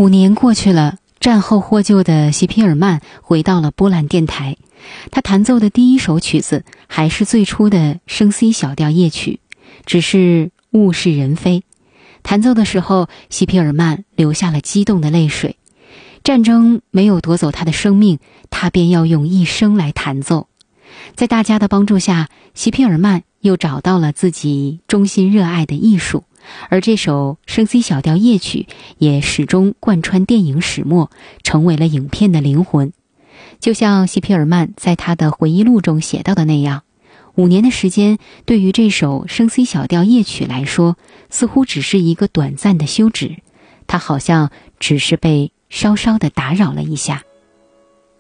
5年过去了，战后获救的席皮尔曼回到了波兰电台。他弹奏的第一首曲子还是最初的升 C 小调夜曲，只是物是人非。弹奏的时候，席皮尔曼流下了激动的泪水。战争没有夺走他的生命，他便要用一生来弹奏。在大家的帮助下，席皮尔曼又找到了自己衷心热爱的艺术，而这首升 C 小调夜曲也始终贯穿电影始末，成为了影片的灵魂。就像席皮尔曼在他的回忆录中写到的那样，5年的时间对于这首升 C 小调夜曲来说，似乎只是一个短暂的休止，它好像只是被稍稍地打扰了一下。